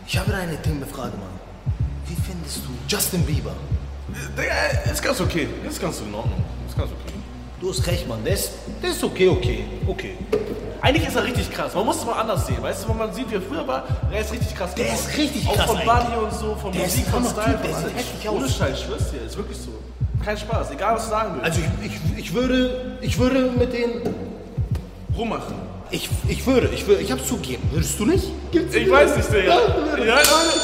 Ich habe eine Frage, Mann. Wie findest du Justin Bieber? Digga, ist ganz okay. Ist ganz in Ordnung. Ist ganz okay. Du hast recht, Mann. Der ist okay. Eigentlich ist er richtig krass. Man muss es mal anders sehen. Weißt du, wenn man sieht, wie er früher war, er ist richtig krass. Der ist richtig auch krass. Auch von Body und so, von der Musik, ist von Style. Der sieht heftig aus. Ohne Scheiß, ich schwör's dir. Ist wirklich so. Kein Spaß, egal was du sagen willst. Also ich würde mit denen rummachen. Ich hab's zugegeben. Würdest du nicht? Ich weiß nicht, Digga. Ja,